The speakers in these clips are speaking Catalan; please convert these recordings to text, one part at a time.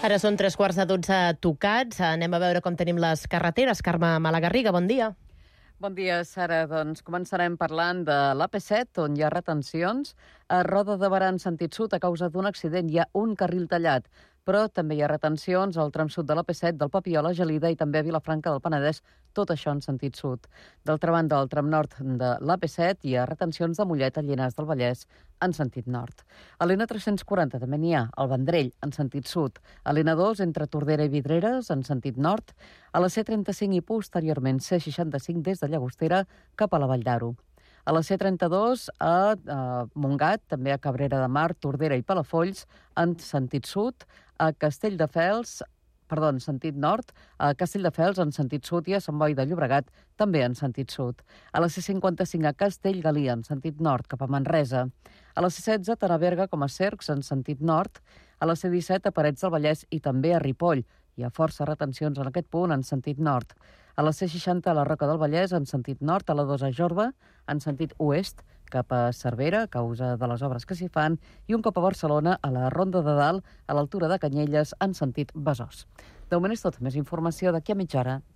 Ara són 3:15 tocats. Anem a veure com tenim les carreteres. Carme Malagarriga, bon dia. Bon dia, Sara. Doncs començarem parlant de l'AP7, on hi ha retencions. A Roda de Berà en sentit sud, a causa d'un accident, hi ha un carril tallat. Però també hi ha retencions al tram sud de l'AP7, del Papiol a Gelida i també a Vilafranca del Penedès, tot això en sentit sud. D'altra banda, al tram nord de l'AP7 hi ha retencions de Mollet a Llinars del Vallès en sentit nord. A l'N340 també n'hi ha, al Vendrell, en sentit sud. A l'N2, entre Tordera i Vidreres, en sentit nord. A la C35 i posteriorment C65 des de Llagostera cap a la Vall d'Aro. A la C32, a Montgat, també a Cabrera de Mar, Tordera i Palafolls, en sentit sud. A Castelldefels, en sentit nord, a Castelldefels en sentit sud i a Sant Boi de Llobregat també en sentit sud. A la C55 a Castellgalí en sentit nord cap a Manresa. A la C16 tant a Berga com a Cercs en sentit nord. A la C17 a Parets del Vallès i també a Ripoll. Hi ha força retencions en aquest punt en sentit nord. A la C60 a la Roca del Vallès en sentit nord, a la 2 a Jorba en sentit oest cap a Cervera, a causa de les obres que s'hi fan, i un cop a Barcelona, a la Ronda de Dalt, a l'altura de Canyelles, en sentit Besòs. De moment és tot. Més informació d'aquí a mitja hora.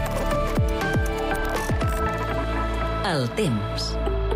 El temps.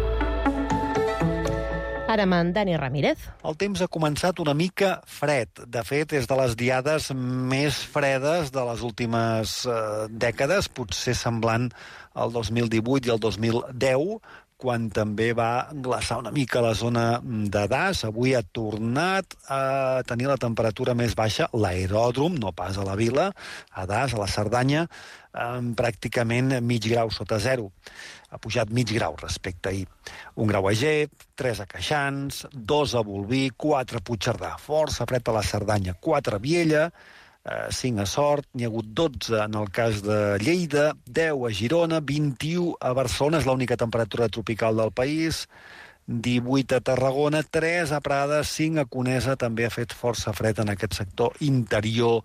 Ara amb en Dani Ramírez. El temps ha començat una mica fred. De fet, és de les diades més fredes de les últimes dècades, potser semblant al 2018 i al 2010, quan també va glaçar una mica la zona de Das. Avui ha tornat a tenir la temperatura més baixa, l'aeròdrom, no pas a la vila, a Das, a la Cerdanya, pràcticament mig grau sota zero. Ha pujat mig grau respecte a ahir. 1 grau a Ger, 3 a Queixans, 2 a Bolvir, 4 a Puigcerdà, força fred a la Cerdanya, 4 a Viella, 5 a Sort, n'hi ha hagut 12 en el cas de Lleida, 10 a Girona, 21 a Barcelona, és l'única temperatura tropical del país, 18 a Tarragona, 3 a Prades, 5 a Conesa, també ha fet força fred en aquest sector interior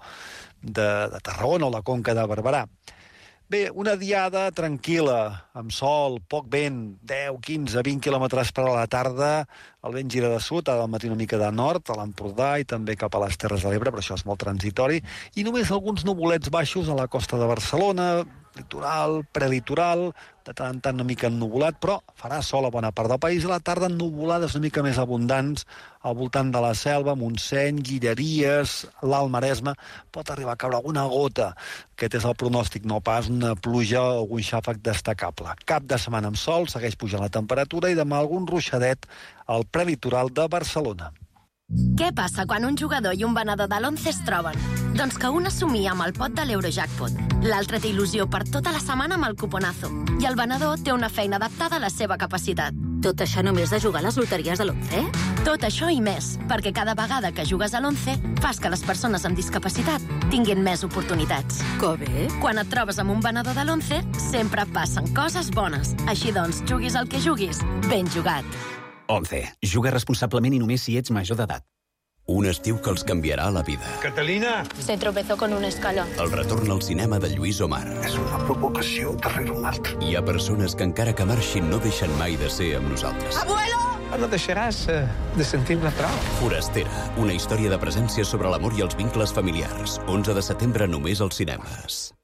de Tarragona o la Conca de Barberà. Bé, una diada tranquil·la, amb sol, poc vent, 10, 15, 20 quilòmetres per a la tarda. El vent gira de sud, al matí una mica de nord, a l'Empordà i també cap a les Terres de l'Ebre, però això és molt transitori. I només alguns nuvolets baixos a la costa de Barcelona, litoral, prelitoral, de tant en tant una mica ennuvolat, però farà sol a bona part del país. A la tarda ennuvolades una mica més abundants al voltant de la Selva, Montseny, Guilleries, l'Alt Maresme. Pot arribar a caure alguna gota. Aquest és el pronòstic, no pas una pluja o algun xàfec destacable. Cap de setmana amb sol, segueix pujant la temperatura i demà algun ruixadet al prelitoral de Barcelona. Què passa quan un jugador i un venedor de l'11 es troben? Doncs que un assumia amb el pot de l'Eurojackpot, l'altre té il·lusió per tota la setmana amb el cuponazo, i el venedor té una feina adaptada a la seva capacitat. Tot això només de jugar a les loteries de l'11? Tot això i més, perquè cada vegada que jugues a l'11 fas que les persones amb discapacitat tinguin més oportunitats. Que bé! Quan et trobes amb un venedor de l'11, sempre passen coses bones. Així doncs, juguis el que juguis, ben jugat. 11. Juga responsablement i només si ets major d'edat. Un estiu que els canviarà la vida. Catalina! Se tropezó con un escalón. El retorn al cinema de Lluís Omar. És una provocació darrere una altra. Hi ha persones que encara que marxin no deixen mai de ser amb nosaltres. ¡Abuelo! No deixaràs de sentir-me prou. Forastera, una història de presència sobre l'amor i els vincles familiars. 11 de setembre només als cinemes.